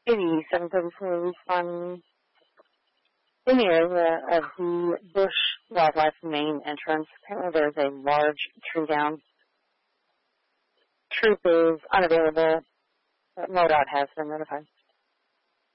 8734 responding in the area of the Bush Wildlife main entrance. Apparently there's a large tree down. Troop is unavailable. MoDOT has been notified.